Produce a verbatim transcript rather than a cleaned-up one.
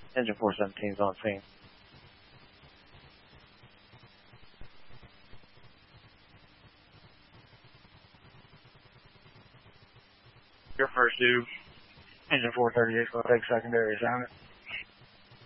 Engine four seventeen is on scene. Your first due. Engine four thirty-eight will take secondary assignment.